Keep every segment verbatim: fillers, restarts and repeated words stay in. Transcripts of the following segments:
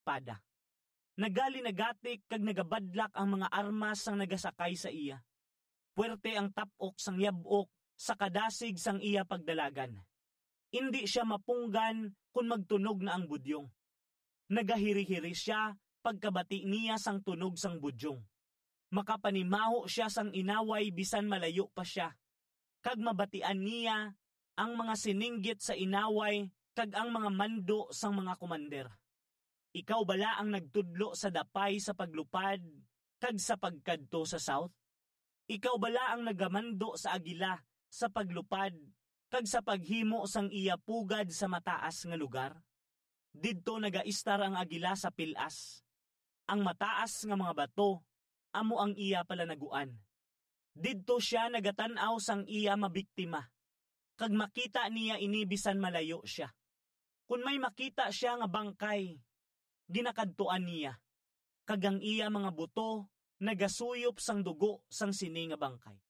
espada. Nagali nagatik kag nagabadlak ang mga armas sang nagasakay sa iya. Puwerte ang tapok sang yabok sa kadasig sang iya pagdalagan. Hindi siya mapunggan kung magtunog na ang budyong. Nagahiri-hiri siya pagkabati niya sang tunog sang budyong. Makapanimaho siya sang inaway bisan malayo pa siya. Kag mabatian niya ang mga sininggit sa inaway kag ang mga mando sang mga komander. Ikaw bala ang nagtudlo sa dapay sa paglupad kag sa pagkadto sa south? Ikaw bala ang nagamando sa agila sa paglupad kag sa paghimo sang iya pugad sa mataas nga lugar? Didto nagaistar ang agila sa pilas. Ang mataas nga mga bato, amo ang iya palanaguan. Didto siya nagatanaw sang iya mabiktima. Kag makita niya ini bisan malayo siya. Kung may makita siya nga bangkay, ginakadtuan niya. Kag ang iya mga buto, nagasuyop sang dugo sang sini nga bangkay.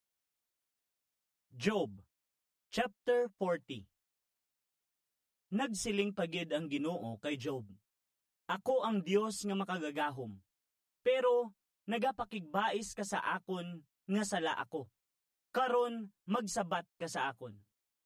Job, chapter forty. Nagsiling pagid ang Ginoo kay Job. Ako ang Dios nga makagagahom, pero nagapakigbais ka sa akon nga sala ako. Karon magsabat ka sa akon.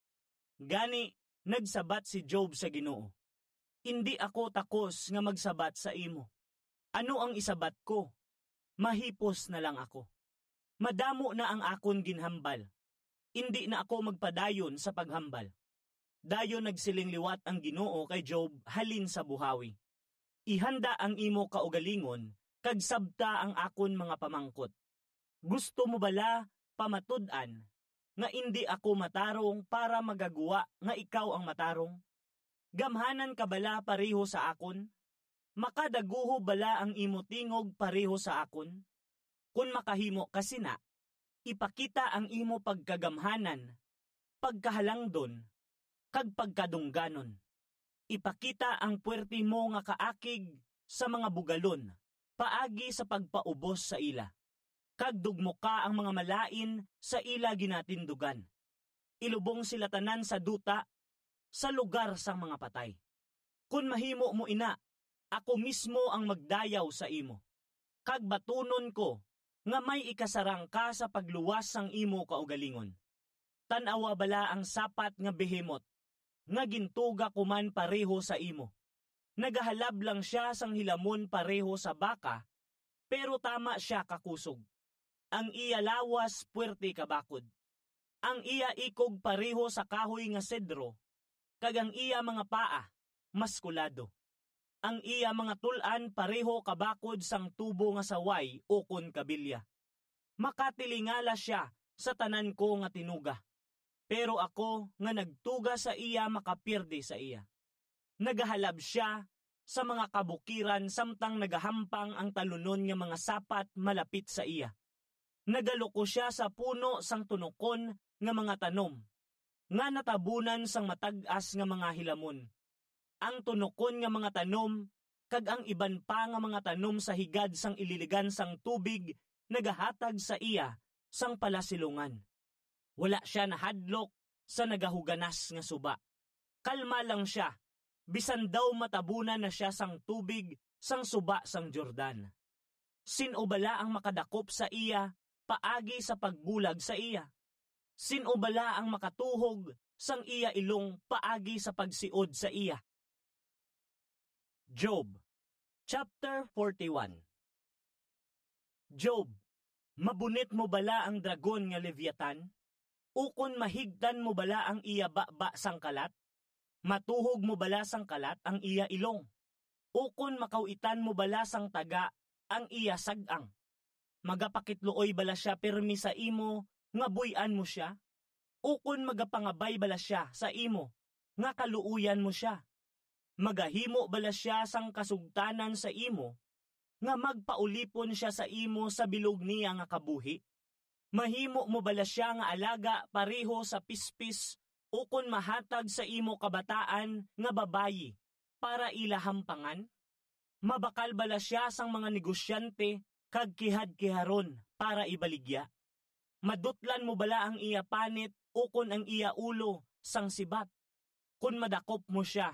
Gani, nagsabat si Job sa Ginoo. Hindi ako takos nga magsabat sa imo. Ano ang isabat ko? Mahipos na lang ako. Madamo na ang akon ginhambal. Hindi na ako magpadayon sa paghambal. Dayon nagsiling liwat ang Ginoo kay Job halin sa buhawi. Ihanda ang imo kaugalingon, kag sabta ang akon mga pamangkot. Gusto mo bala pamatud-an nga hindi ako matarong para magagawa nga ikaw ang matarong? Gamhanan ka bala pareho sa akon? Makadaguho bala ang imo tingog pareho sa akon? Kung makahimo ka sina, ipakita ang imo pagkagamhanan, pagkahalangdon, kag pagkadungganon. Ipakita ang puwerti mo nga kaakig sa mga bugalon, paagi sa pagpaubos sa ila. Kag dugmo ka ang mga malain sa ila ginatindugan. Ilubong sila tanan sa duta, sa lugar sang mga patay. Kung mahimo mo ina, ako mismo ang magdayaw sa imo. Kag batunon ko, nga may ikasarang ka sa pagluwas sang imo kaugalingon. Tanawa bala ang sapat nga behemot, nga gintuga kuman pareho sa imo. Nagahalab lang siya sang hilamon pareho sa baka, pero tama siya kakusog. Ang iya lawas puwerte kabakod. Ang iya ikog pareho sa kahoy nga sedro, kag ang iya mga paa, maskulado. Ang iya mga tulan pareho kabakod sang tubo nga saway o kon kabilya. Makatilingala siya sa tanan ko nga tinuga. Pero ako nga nagtuga sa iya makapirde sa iya. Nagahalab siya sa mga kabukiran samtang nagahampang ang talunon nga mga sapat malapit sa iya. Nagaloko siya sa puno sang tunokon nga mga tanom, nga natabunan sang matag-as nga mga hilamon. Ang tunokon nga mga tanom, kag ang iban pa nga mga tanom sa higad sang ililigan sang tubig, nagahatag sa iya sang palasilungan. Wala siya nahadlok sa nagahuganas nga suba. Kalma lang siya, bisan daw matabunan na siya sang tubig sang suba sang Jordan. Sino bala ang makadakop sa iya, paagi sa pagbulag sa iya? Sino bala ang makatuhog sang iya ilong, paagi sa pagsiod sa iya? Job, chapter forty-one. Job, mabunit mo bala ang dragon nga Leviathan? Ukon mahigdan mo bala ang iya baba sang kalat? Matuhog mo bala sang kalat ang iya ilong? Ukon makawitan mo bala sang taga ang iya sagang? Magapakitluoy bala siya permi sa imo, nga buyan mo siya? Ukon magapangabay bala siya sa imo, nga kaluuyan mo siya? Magahimo bala siya sang kasugtanan sa imo, nga magpaulipon siya sa imo sa bilog niya nga kabuhi? Mahimo mo bala siya nga alaga pareho sa pispis, ukon mahatag sa imo kabataan nga babayi para ilahampangan? Mabakal bala siya sang mga negosyante kag kihad-kiharon para ibaligya? Madutlan mo bala ang iya panit ukon ang iya ulo sang sibat? Kun madakop mo siya,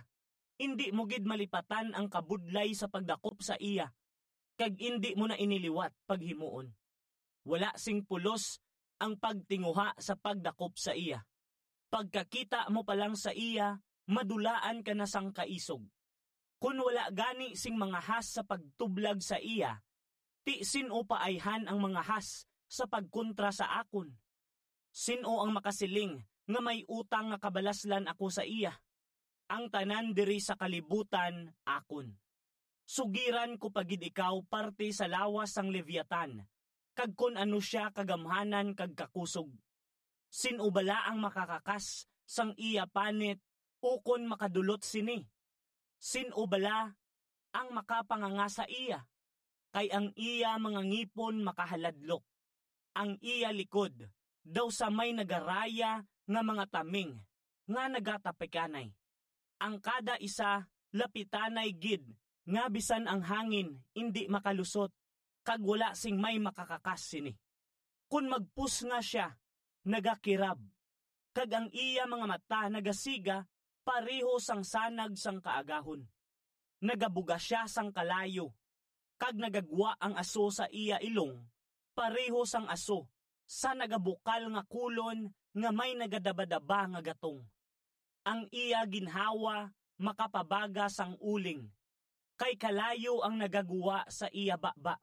Indi mo gid malipatan ang kabudlay sa pagdakop sa iya, kag indi mo na iniliwat paghimuon. Wala sing pulos ang pagtinguha sa pagdakop sa iya. Pagkakita mo pa lang sa iya, madulaan ka na sang kaisog. Kung wala gani sing mga has sa pagtublag sa iya, ti sino paayhan ang mga has sa pagkontra sa akon? Sino ang makasiling nga may utang nga kabalaslan ako sa iya? Ang tanan diri sa kalibutan akon. Sugiran ko pagid ikaw parte sa lawas sang Leviatan, kag kun ano siya kagamhanan kag kakusog. Sino bala ang makakakas sang iya panit o kun makadulot sini? Sino bala ang makapanganga sa iya? Kay ang iya mga ngipon makahaladlok. Ang iya likod daw sa may nagaraya nga mga taming nga nagatapekanay. Ang kada isa lapitanay gid nga bisan ang hangin indi makalusot kag wala sing may makakakas sini. Kun magpus nga siya, nagakirab. Kag ang iya mga mata nagasiga pareho sang sanag sang kaagahon. Nagabuga siya sang kalayo. Kag nagagwa ang aso sa iya ilong, pareho sang aso sa nagabukal nga kulon nga may nagadabadaba nga gatong. Ang iya ginhawa makapabaga sang uling. Kay kalayo ang nagaguwa sa iya baba.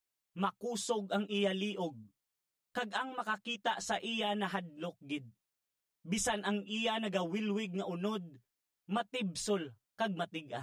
Makusog ang iya liog. Kag ang makakita sa iya nahadlok gid. Bisan ang iya nagawilwig nga unod, matibsol kag matiga.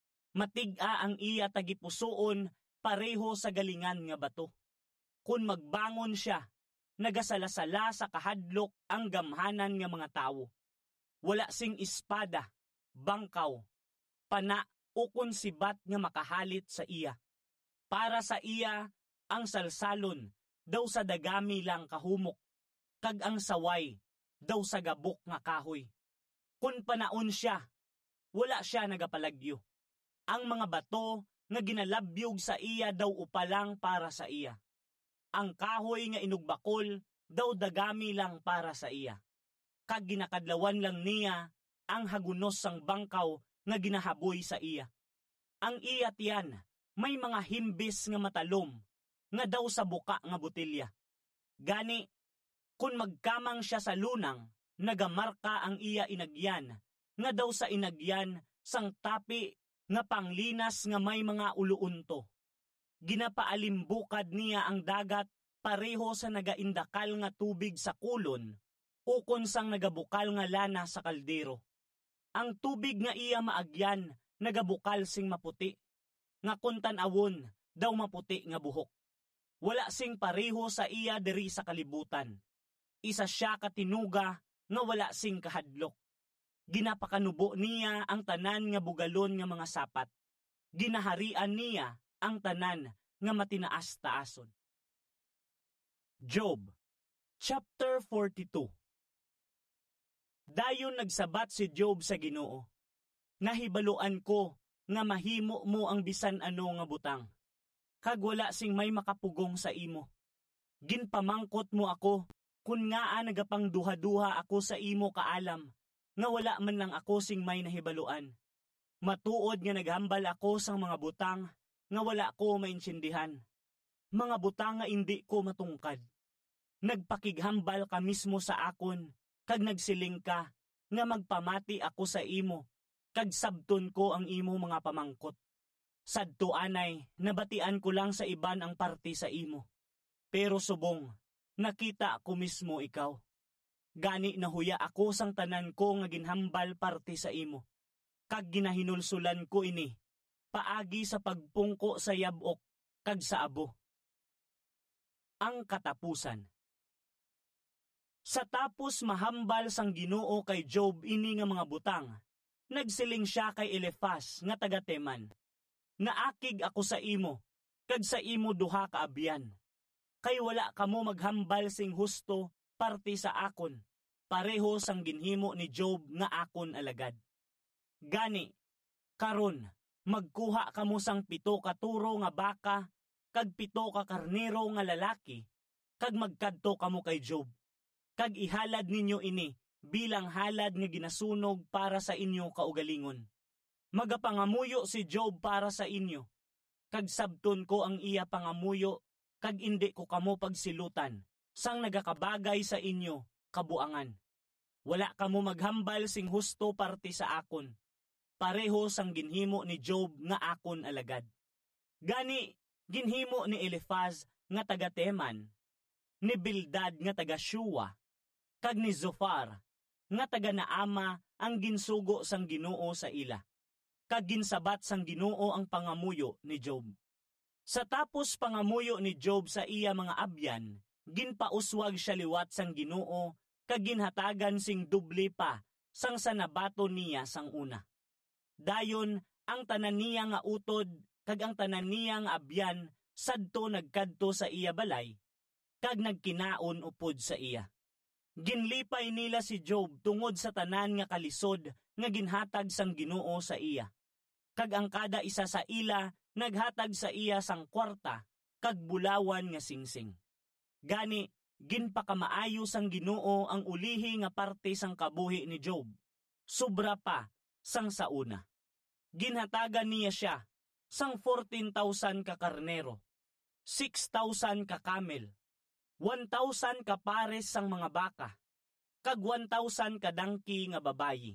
Matiga ang iya tagipusoon pareho sa galingan nga bato. Kung magbangon siya, nagasalasala sa kahadlok ang gamhanan nga mga tawo. Wala sing espada, bangkaw, pana o kun sibat nga makahalit sa iya. Para sa iya, ang salsalon daw sa dagami lang kahumok, kag ang saway daw sa gabok nga kahoy. Kun panaon siya, wala siya nagapalagyo. Ang mga bato nga ginalabyog sa iya daw upalang para sa iya. Ang kahoy nga inugbakol daw dagami lang para sa iya. Kag ginakadlawan lang niya ang hagunos sang bangkaw nga ginahaboy sa iya. Ang iya tiyan may mga himbis nga matalom nga daw sa buka nga botelya. Gani, kun magkamang siya sa lunang, nagamarka ang iya inagyan nga daw sa inagyan sang tapi nga panglinas nga may mga uluunto. Ginapaalimбукad niya ang dagat pareho sa nagaindakal nga tubig sa kulon ukon sang nagabukal nga lana sa kaldero. Ang tubig nga iya maagyan nagabukal sing maputi, nga kuntan-awon daw maputi nga buhok. Wala sing pareho sa iya diri sa kalibutan. Isa siya katinuga nga wala sing kahadlok. Ginapakanubo niya ang tanan nga bugalon nga mga sapat. Ginaharian niya ang tanan nga matinaas-taason. Job, chapter forty-two. Dayon nagsabat si Job sa Ginoo. Nahibaluan ko nga mahimo mo ang bisan ano nga butang. Kag wala sing may makapugong sa imo. Ginpamangkot mo ako kun ngaa nagapangduha-duha ako sa imo kaalam nga wala man lang ako sing may nahibaluan. Matuod nga naghambal ako sang mga butang nga wala ko maintindihan. Mga butang nga indi ko matungkad. Nagpakighambal ka mismo sa akon, kag nagsiling ka nga magpamati ako sa imo, kag sabton ko ang imo mga pamangkot. Sadto anay, nabatian ko lang sa iban ang parte sa imo. Pero subong, nakita ko mismo ikaw. Gani nahuya ako sang tanan ko nga ginhambal parte sa imo. Kag ginahinulsulan ko ini, paagi sa pagpungko sa yabok, kag sa abo. Ang katapusan. Sa tapos mahambal sang Ginoo kay Job ini nga mga butang, nagsiling siya kay Elifaz nga taga Teman. Naakig ako sa imo, kag sa imo duha ka abyan. Kay wala kamo maghambal sing husto parte sa akon, pareho sang ginhimo ni Job nga akon alagad. Gani, karon magkuha kamo sang pito ka turo nga baka, kag pito ka karnero nga lalaki, kag magkadto kamo kay Job. Kag ihalad ninyo ini bilang halad nga ginasunog para sa inyo kaugalingon. Magapangamuyo si Job para sa inyo. Kag sabton ko ang iya pangamuyo, kag indi ko kamo pagsilutan, sang nagakabagay sa inyo, kabuangan. Wala kamo maghambal sing husto parte sa akon. Pareho sang ginhimo ni Job nga akon alagad. Gani, ginhimo ni Eliphaz nga taga Teman, ni Bildad nga taga Shua, kag ni Zophar nga taga Naama ang ginsugo sang Ginoo sa ila. Kag ginsabat sang Ginoo ang pangamuyo ni Job. Sa tapos pangamuyo ni Job sa iya mga abyan, ginpauswag siya liwat sang Ginoo, kag ginhatagan sing dubli pa sang sanabato niya sang una. Dayon ang tanan niya nga utod kag ang tanan niya nga abyan sadto nagkadto sa iya balay, kag nagkinaon upod sa iya. Ginlipay nila si Job tungod sa tanan nga kalisod nga ginhatag sang Ginoo sa iya. Kag ang kada isa sa ila naghatag sa iya sang kwarta kag bulawan nga singsing. Gani, ginpakamaayo sang Ginoo ang ulihi nga parte sang kabuhi ni Job. Sobra pa sang sa una. Ginhatagan niya siya sang fourteen thousand ka karnero, six thousand ka kamel, one thousand ka pares sang mga baka, kag one thousand ka dangki nga babayi.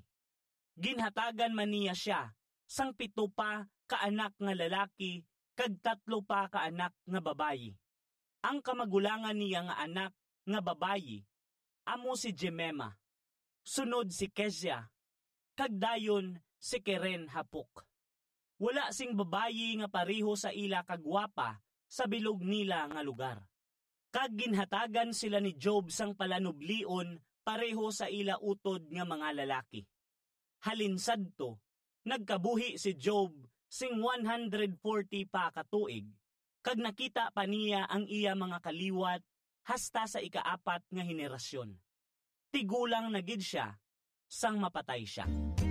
Ginhatagan man niya siya sang pito pa ka anak nga lalaki kag tatlo pa ka anak nga babayi. Ang kamagulangan niya nga anak nga babayi amo si Jemema, sunod si Kezia, kag dayon si Keren Hapuk. Wala sing babayi nga pareho sa ila kagwapa sa bilog nila nga lugar. Kag ginhatagan sila ni Job sang palanublion pareho sa ila utod nga mga lalaki. Halinsadto, nagkabuhi si Job sing one hundred forty pa katuig, kag nakita pa niya ang iya mga kaliwat hasta sa ikaapat nga henerasyon. Tigulang na gid siya sang mapatay siya.